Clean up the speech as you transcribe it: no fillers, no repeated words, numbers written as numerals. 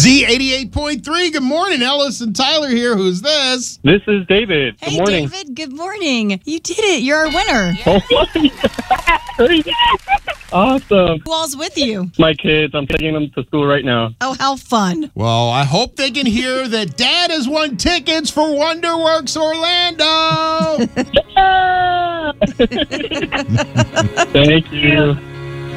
Z88.3. Good morning, Ellis and Tyler here. Who's this? This is David. Hey, Good morning. David. Good morning. You did it. You're our winner. Oh my God. Awesome. Who all's with you? My kids. I'm taking them to school right now. Oh, how fun. Well, I hope they can hear that Dad has won tickets for Wonderworks Orlando. Thank you.